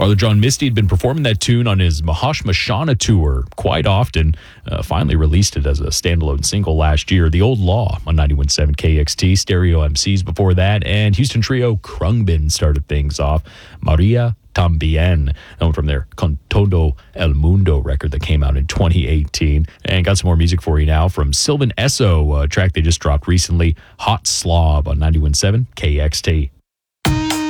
Father John Misty had been performing that tune on his Mahashmashana tour quite often. Finally released it as a standalone single last year. The Old Law on 91.7 KXT, Stereo MCs before that, and Houston trio Krungbin started things off. Maria Tambien, known from their Con Todo El Mundo record that came out in 2018. And got some more music for you now from Sylvan Esso, a track they just dropped recently, Hot Slob on 91.7 KXT.